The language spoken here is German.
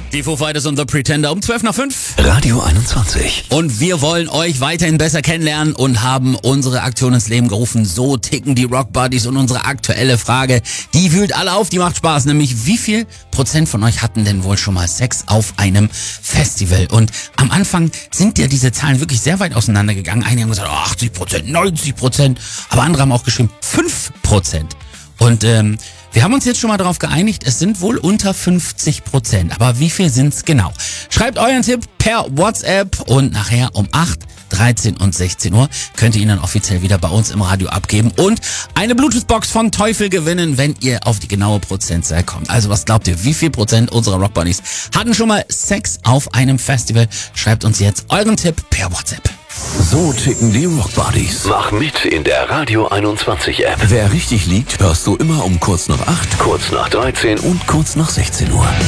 Die Foo Fighters und The Pretender um 12:05. Radio 21. Und wir wollen euch weiterhin besser kennenlernen und haben unsere Aktion ins Leben gerufen. So ticken die Rock Buddies. Und unsere aktuelle Frage, die wühlt alle auf, die macht Spaß. Nämlich, wie viel Prozent von euch hatten denn wohl schon mal Sex auf einem Festival? Und am Anfang sind ja diese Zahlen wirklich sehr weit auseinandergegangen. Einige haben gesagt, 80%, 90%. Aber andere haben auch geschrieben, 5%. Und wir haben uns jetzt schon mal darauf geeinigt, es sind wohl unter 50%. Aber wie viel sind's genau? Schreibt euren Tipp per WhatsApp und nachher um 8, 13 und 16 Uhr könnt ihr ihn dann offiziell wieder bei uns im Radio abgeben und eine Bluetooth-Box von Teufel gewinnen, wenn ihr auf die genaue Prozentzahl kommt. Also was glaubt ihr, wie viel Prozent unserer Rock Buddies hatten schon mal Sex auf einem Festival? Schreibt uns jetzt euren Tipp per WhatsApp. So ticken die Rock Buddies. Mach mit in der Radio 21 App. Wer richtig liegt, hörst du immer um kurz nach 8, Kurz nach 13 und kurz nach 16 Uhr.